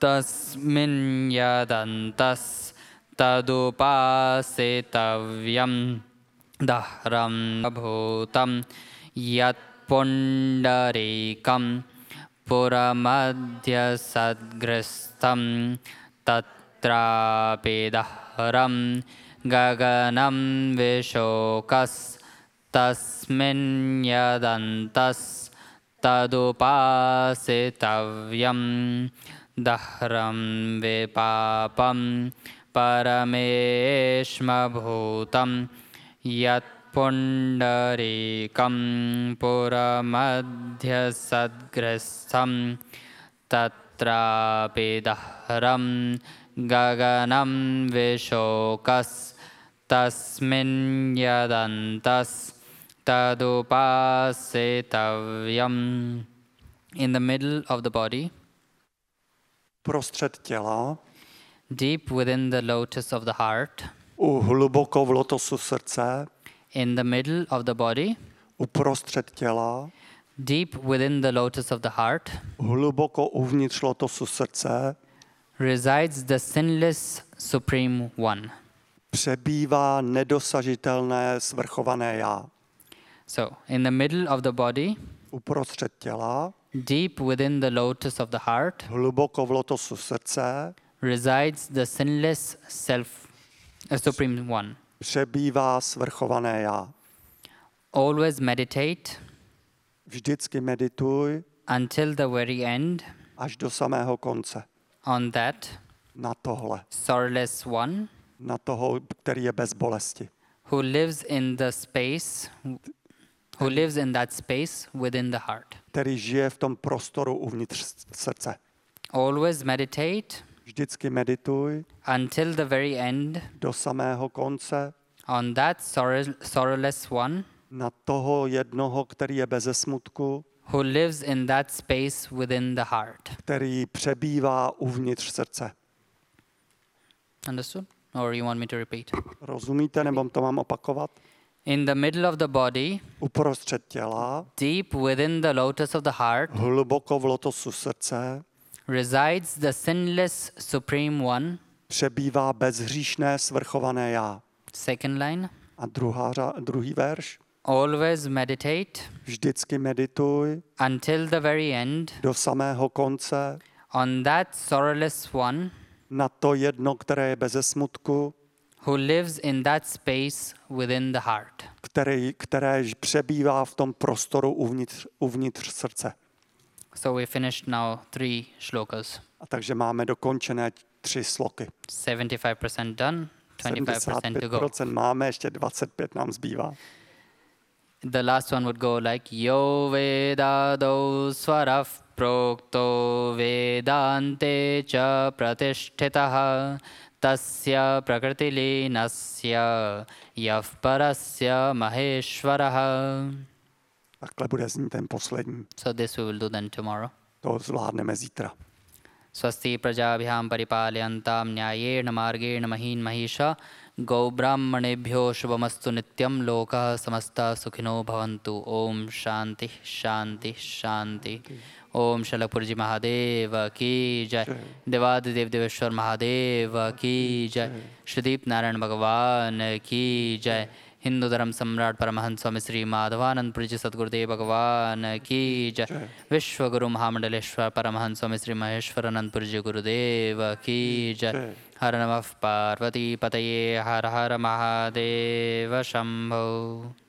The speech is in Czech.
tasmin yadantas tadupasitavyam dahram bhutam yat pundarikam puramadhya sadgristam tatrapi dahram gaganam vishokas tasmin yadantas tadupasitavyam dahram vipapam parameshma bhutam yat pundarikam puramadhya sadgristam tatrapi dahram gaganam vishokas tasmin yadantas tadupasitavyam. In the middle of the body, Prostřed těla, deep within the lotus of the heart, hluboko v lotosu srdce, in the middle of the body, uprostřed těla, deep within the lotus of the heart, hluboko uvnitř lotosu srdce, resides the sinless Supreme One. přebývá nedosažitelné svrchované já. So, in the middle of the body, Uprostřed těla, deep within the lotus of the heart, hluboko v lotosu srdce, resides the sinless Supreme One. přebývá svrchované já. Always meditate Vždycky medituj until the very end až do samého konce. on that Na tohle. sorrowless one Na toho, který je bez bolesti. who lives in that space within the heart. Který žije v tom prostoru uvnitř srdce. Always meditate Vždycky medituj until the very end do samého konce on that sorrowless one na toho jednoho, který je beze smutku, who lives in that space within the heart. který přebývá uvnitř srdce. Understood? Or you want me to repeat? Rozumíte, nebo to mám opakovat? In the middle of the body, Uprostřed těla, deep within the lotus of the heart, hluboko v lotosu srdce, resides the sinless Supreme One. přebývá bezhříšné svrchované já. Second line. A druhý verš. Always meditate Vždycky medituj until the very end do samého konce on that sorrowless one na to jedno, které je beze smutku, who lives in that space within the heart. které přebývá v tom prostoru uvnitř srdce. So we finished now 3 shlokas. A takže máme dokončené 3 sloky. 75% done, 25% to go. 75% máme, ještě 25 nám zbývá. The last one would go like Yo Vedado Swarav Prokto Vedante Cha Pratishtitaha Tasya Prakriti Linasya Yav Parasya Maheshwaraha. Takhle bude znít ten poslední. So this we will do then tomorrow. To zvládneme zítra. Swasti prajabhyam paripalyantam न्यायेन मार्गेण महीन् महिषा गौब्राह्मणेभ्यो शुभमस्तु नित्यं लोकाः समस्ता सुखिनो भवन्तु. ओम शांति शांति शांति. ओम शलपुरजी महादेव की जय. देवादिदेव देवेश्वर महादेव की जय. श्रीदीप नारायण भगवान की जय. हिंदू धर्म सम्राट परमहंस स्वामी श्री माधवानंदपुरी जी सद्गुरुदेव भगवान की जय. विश्व गुरु महामंडलेश्वर परमहंस स्वामी श्री महेश्वरानंदपुरी जी गुरुदेव की जय. हर नमः पार्वती पतये हर हर महादेव शंभो.